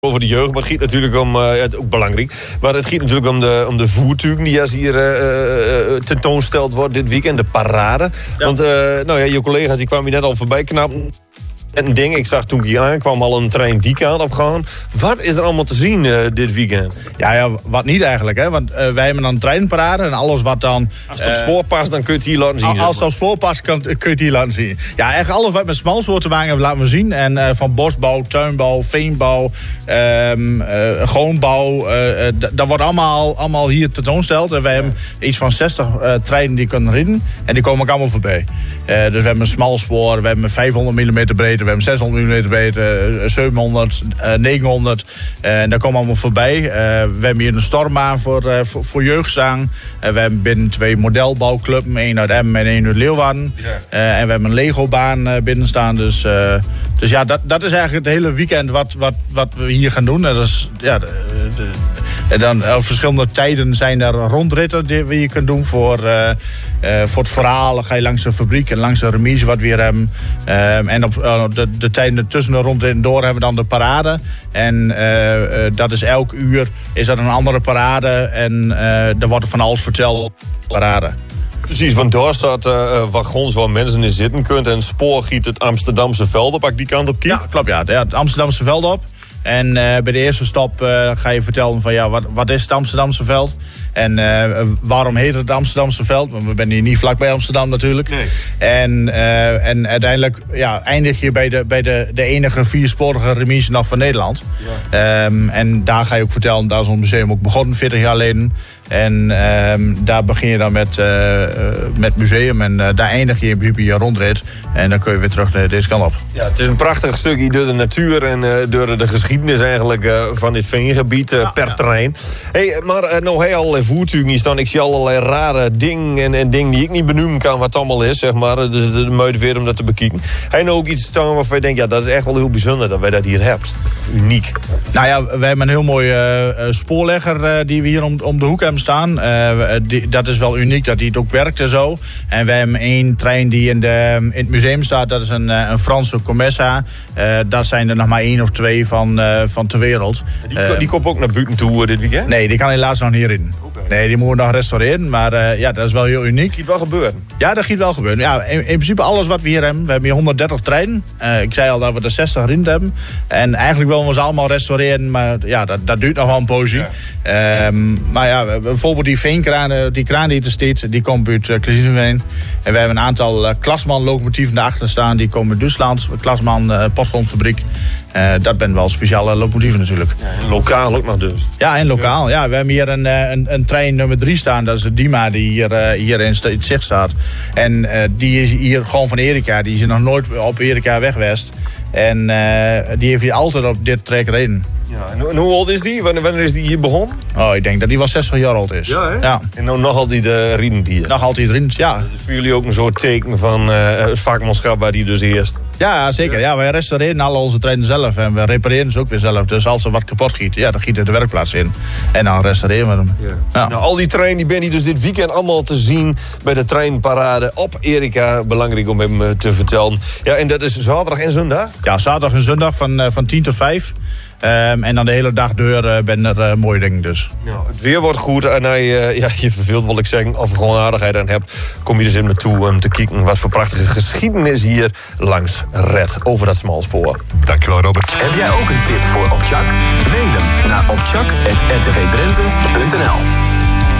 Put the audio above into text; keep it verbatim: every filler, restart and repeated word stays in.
over de jeugd, maar het gaat natuurlijk om, uh, ja, ook belangrijk, maar het gaat natuurlijk om de, om de voertuigen die als hier uh, uh, tentoonsteld wordt dit weekend, de parade. Ja. Want uh, nou ja, je collega's die kwamen hier net al voorbij knappen. Een ding, ik zag toen ik hier aankwam al een trein die kant op gaan. Wat is er allemaal te zien uh, dit weekend? Ja, ja, wat niet eigenlijk, hè? Want uh, wij hebben dan een treinparade en alles wat dan... Als het op spoor past, dan kun je het hier laten zien. Als het op spoor past, kun, kun je het hier laten zien. Ja, eigenlijk alles wat met smalspoor te maken heeft, laten we zien. En uh, van bosbouw, tuinbouw, veenbouw, um, uh, groenbouw, uh, uh, d- dat wordt allemaal, allemaal hier tentoonsteld. En wij hebben iets van zestig uh, treinen die kunnen rijden. En die komen ook allemaal voorbij. Uh, dus we hebben een smalspoor, we hebben vijfhonderd millimeter breedte, we hebben zeshonderd millimeter breedte, zevenhonderd, uh, negenhonderd. Uh, en daar komen allemaal voorbij. Uh, we hebben hier een stormbaan voor, uh, voor, voor jeugd staan. Uh, we hebben binnen twee modelbouwclubs, één uit Emmen en één uit Leeuwarden. Ja. Uh, en we hebben een Lego-baan uh, binnen staan. Dus, uh, dus ja, dat, dat is eigenlijk het hele weekend wat, wat, wat we hier gaan doen. En dat is, ja, de, de, en dan op verschillende tijden zijn er rondritten die we hier kunnen doen. Voor, uh, uh, voor het verhaal dan ga je langs de fabriek en langs de remise wat we hier hebben. Uh, en op uh, de, de tijden tussen de rondritten door hebben we dan de parade. En uh, uh, dat is elk uur is dat een andere parade. En uh, daar wordt van alles verteld op de parade. Precies, want daar staat uh, wagons waar mensen in zitten kunt. En spoor giet het Amsterdamse veld op, als ik die kant op kiek. Ja, klopt, ja. ja het Amsterdamse veld op. En uh, bij de eerste stop uh, ga je vertellen van ja, wat, wat is het Amsterdamse veld? En uh, waarom heet het Amsterdamse veld? Want we zijn hier niet vlakbij Amsterdam natuurlijk. Nee. En, uh, en uiteindelijk ja, eindig je bij, de, bij de, de enige viersporige remise nog van Nederland. Ja. Um, en daar ga je ook vertellen, daar is ons museum ook begonnen, veertig jaar geleden. En um, daar begin je dan met, uh, met museum en uh, daar eindig je in principe je rondrit. En dan kun je weer terug naar deze kant op. Ja, het is een prachtig stukje door de natuur en uh, door de geschiedenis eigenlijk uh, van dit veengebied uh, ja, per ja. trein. Hey, maar uh, nou heel allerlei voertuigen hier staan. Ik zie allerlei rare dingen en, en dingen die ik niet benoemen kan wat het allemaal is, zeg maar. Dus het is motiveert om dat te bekijken. Heb je nou ook iets staan waarvan je denkt, ja, dat is echt wel heel bijzonder dat wij dat hier hebben. Uniek. Nou ja, wij hebben een heel mooi uh, spoorlegger uh, die we hier om, om de hoek hebben staan. Uh, die, dat is wel uniek dat die het ook werkt en zo. En we hebben één trein die in, de, in het museum staat. Dat is een, een Franse Comessa. Uh, daar zijn er nog maar één of twee van, uh, van ter wereld. Die, uh, die komt ook naar buiten toe dit weekend? Nee, die kan helaas nog niet in. Okay. Nee, die moeten we nog restaureren. Maar uh, ja, dat is wel heel uniek. Dat gaat wel gebeuren? Ja, dat gaat wel gebeuren. Ja, in, in principe alles wat we hier hebben. We hebben hier honderddertig treinen. Uh, ik zei al dat we er zestig erin hebben. En eigenlijk willen we ze allemaal restaureren. Maar ja, dat, dat duurt nog wel een poosje. Ja. Um, maar ja, bijvoorbeeld die veenkranen, die kraan die er staat, die komt uit uh, Klesinveen. En we hebben een aantal uh, Klasman locomotieven daarachter staan. Die komen uit Duitsland. Klasman uh, Postgrondfabriek. Uh, dat zijn wel speciale locomotieven natuurlijk. Ja, en lokaal ook nog dus. Ja, en lokaal. Ja, we hebben hier een, een, een trein nummer drie staan. Dat is de Dima die hier, uh, hier in het zicht staat. En uh, die is hier gewoon van Erika. Die is nog nooit op Erika wegwest. En uh, die heeft hier altijd op dit trek gereden. Ja, en, en hoe oud is die? Wanneer, wanneer is die hier begonnen? Oh, ik denk dat die wel zestig jaar oud is. Ja, hè? Ja. En nou nog altijd uh, riedend hier? Nog altijd riedend, ja. Dat is voor jullie ook een soort teken van uh, het vakmanschap waar die dus eerst. Ja, zeker. Ja, wij restaureren al onze treinen zelf. En we repareren ze ook weer zelf. Dus als er wat kapot giet, ja, dan giet er de werkplaats in. En dan restaureren we hem. Ja. Ja. Nou, al die treinen die ben je dus dit weekend allemaal te zien bij de treinparade op Erika. Belangrijk om hem te vertellen. Ja, en dat is zaterdag en zondag? Ja, zaterdag en zondag van, uh, van tien tot vijf. Um, en dan de hele dag deur uh, ben er uh, mooie dingen dus. Ja, het weer wordt goed en hij, uh, ja, je verveelt wil ik zeggen, of er gewoon aardigheid aan hebt, kom je dus in naartoe om te kijken wat voor prachtige geschiedenis hier langs redt over dat smalspoor. Dankjewel, Robert. Heb jij ook een tip voor Opchak? Mail hem naar opchak at r t v drenthe punt n l.